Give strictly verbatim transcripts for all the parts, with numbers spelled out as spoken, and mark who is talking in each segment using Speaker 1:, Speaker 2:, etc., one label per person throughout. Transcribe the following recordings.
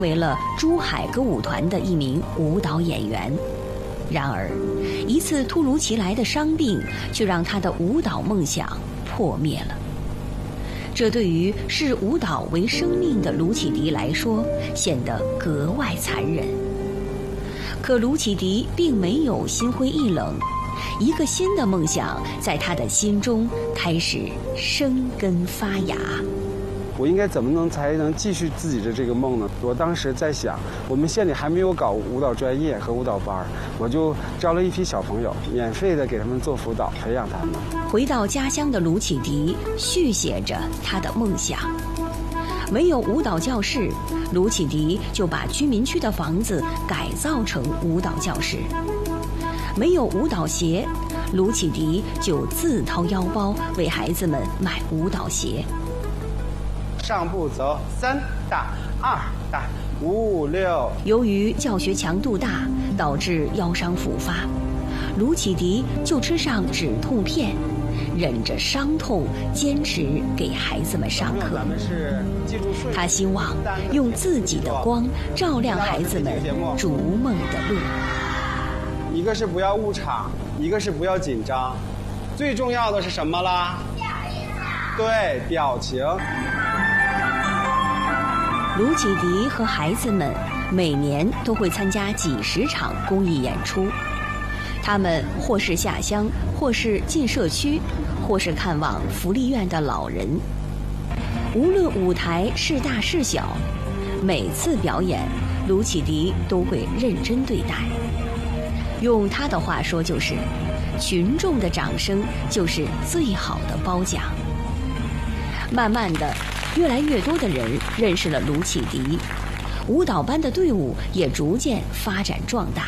Speaker 1: 为了珠海歌舞团的一名舞蹈演员。然而，一次突如其来的伤病却让他的舞蹈梦想破灭了。这对于视舞蹈为生命的卢启迪来说，显得格外残忍。可卢启迪并没有心灰意冷，一个新的梦想在他的心中开始生根发芽。
Speaker 2: 我应该怎么能才能继续自己的这个梦呢？我当时在想，我们县里还没有搞舞蹈专业和舞蹈班，我就招了一批小朋友，免费的给他们做辅导，培养他们。
Speaker 1: 回到家乡的卢启迪续写着他的梦想。没有舞蹈教室，卢启迪就把居民区的房子改造成舞蹈教室。没有舞蹈鞋，卢启迪就自掏腰包为孩子们买舞蹈鞋。
Speaker 2: 上步走，三大二大五六。
Speaker 1: 由于教学强度大，导致腰伤复发，卢启迪就吃上止痛片，忍着伤痛坚持给孩子们上课。他希望用自己的光照亮孩子们逐梦的路。
Speaker 2: 一个是不要误场，一个是不要紧张，最重要的是什么啦？对，表情。
Speaker 1: 卢启迪和孩子们每年都会参加几十场公益演出，他们或是下乡，或是进社区，或是看望福利院的老人。无论舞台是大是小，每次表演，卢启迪都会认真对待。用他的话说就是，群众的掌声就是最好的褒奖。慢慢的，越来越多的人认识了卢启迪，舞蹈班的队伍也逐渐发展壮大。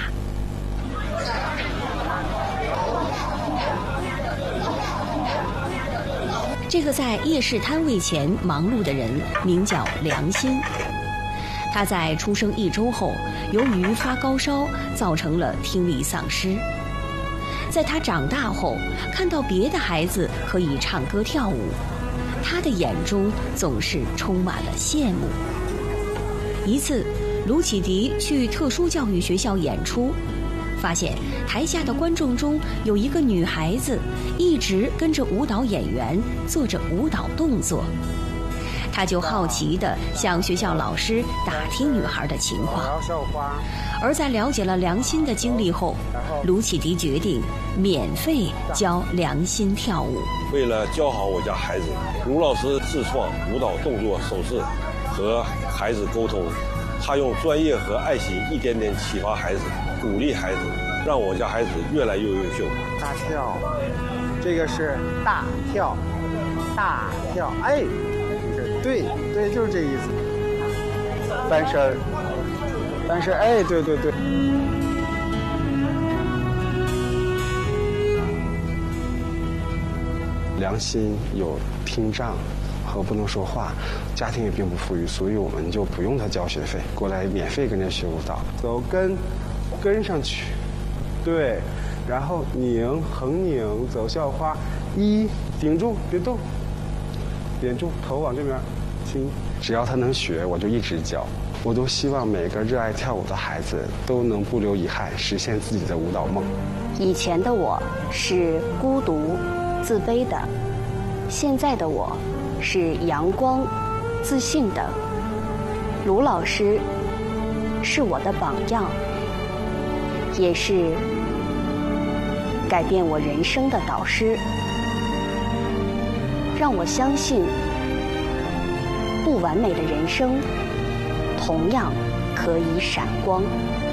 Speaker 1: 这个在夜市摊位前忙碌的人名叫梁鑫，他在出生一周后，由于发高烧，造成了听力丧失。在他长大后，看到别的孩子可以唱歌跳舞，他的眼中总是充满了羡慕。一次，卢启迪去特殊教育学校演出，发现台下的观众中有一个女孩子一直跟着舞蹈演员做着舞蹈动作，他就好奇地向学校老师打听女孩的情况。而在了解了梁鑫的经历后，卢启迪决定免费教梁鑫跳舞。
Speaker 3: 为了教好我家孩子，卢老师自创舞蹈动作手势和孩子沟通，他用专业和爱心一点点启发孩子，鼓励孩子，让我家孩子越来越优秀。
Speaker 2: 大跳，这个是大跳，大跳，哎，对对，就是这意思。翻身，翻身，哎，对对对。梁鑫有听障和不能说话，家庭也并不富裕，所以我们就不用他交学费，过来免费跟着学舞蹈。走跟，跟上去，对，然后拧横拧，走校花，一顶住别动，点住头往这边听。只要他能学，我就一直教。我都希望每个热爱跳舞的孩子都能不留遗憾，实现自己的舞蹈梦。
Speaker 4: 以前的我是孤独自卑的，现在的我是阳光自信的。卢老师是我的榜样，也是改变我人生的导师，让我相信不完美的人生同样可以闪光。